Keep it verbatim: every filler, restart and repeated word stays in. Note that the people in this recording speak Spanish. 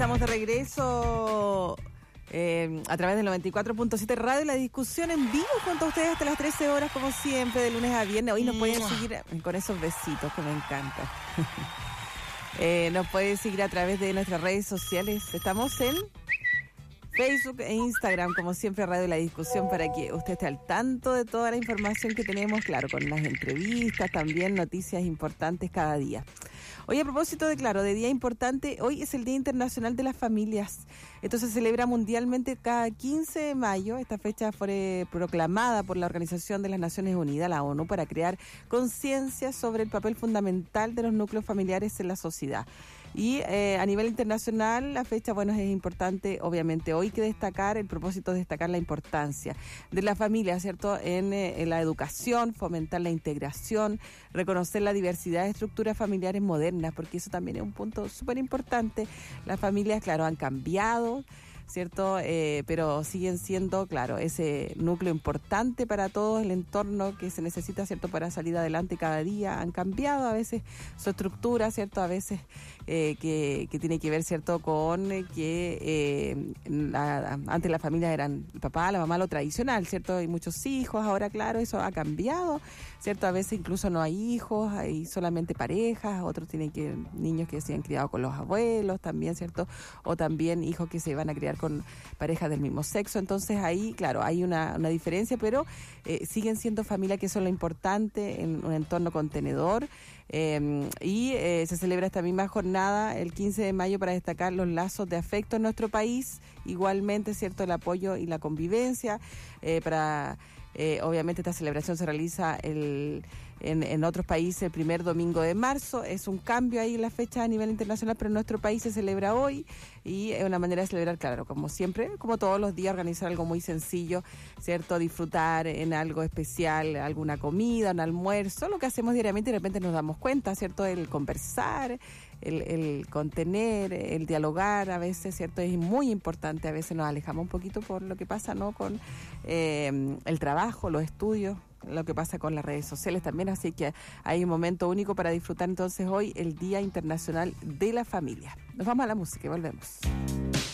Estamos de regreso eh, a través del noventa y cuatro punto siete Radio, la discusión en vivo junto a ustedes hasta las trece horas, como siempre, de lunes a viernes. Hoy nos pueden seguir con esos besitos que me encantan. eh, nos pueden seguir a través de nuestras redes sociales. Estamos en Facebook e Instagram, como siempre, Radio La Discusión, para que usted esté al tanto de toda la información que tenemos, claro, con las entrevistas, también noticias importantes cada día. Hoy, a propósito de, claro, de día importante, hoy es el Día Internacional de las Familias. Esto se celebra mundialmente cada quince de mayo. Esta fecha fue proclamada por la Organización de las Naciones Unidas, la ONU, para crear conciencia sobre el papel fundamental de los núcleos familiares en la sociedad. Y eh, a nivel internacional, la fecha, bueno, es importante, obviamente, hoy que destacar, el propósito es destacar la importancia de la familia, ¿cierto?, en, eh, en la educación, fomentar la integración, reconocer la diversidad de estructuras familiares modernas, porque eso también es un punto súper importante. Las familias, claro, han cambiado, ¿cierto? Eh, pero siguen siendo, claro, ese núcleo importante para todo el entorno que se necesita, ¿cierto?, para salir adelante cada día. Han cambiado a veces su estructura, ¿cierto? A veces eh, que, que tiene que ver, ¿cierto?, con eh, que eh, la, antes las familias eran el papá, la mamá, lo tradicional, ¿cierto? Hay muchos hijos, ahora, claro, eso ha cambiado, ¿cierto? A veces incluso no hay hijos, hay solamente parejas, otros tienen que, niños que se han criado con los abuelos también, ¿cierto? O también hijos que se van a criar con parejas del mismo sexo. Entonces ahí, claro, hay una, una diferencia, pero eh, siguen siendo familias, que son lo importante en un entorno contenedor. Eh, y eh, se celebra esta misma jornada el quince de mayo para destacar los lazos de afecto en nuestro país, igualmente, ¿cierto?, el apoyo y la convivencia. Eh, para eh, obviamente esta celebración se realiza el, en, en otros países el primer domingo de marzo. Es un cambio ahí en la fecha a nivel internacional, pero en nuestro país se celebra hoy, y es una manera de celebrar, claro, como siempre, como todos los días, organizar algo muy sencillo, ¿cierto? Disfrutar en algo especial, alguna comida, un almuerzo, lo que hacemos diariamente, y de repente nos damos cuenta, ¿cierto? El conversar, el, el contener, el dialogar, a veces, ¿cierto? Es muy importante. A veces nos alejamos un poquito por lo que pasa, ¿no?, con eh, el trabajo, los estudios, lo que pasa con las redes sociales también, así que hay un momento único para disfrutar entonces hoy el Día Internacional de la Familia. Nos vamos a la música y volvemos.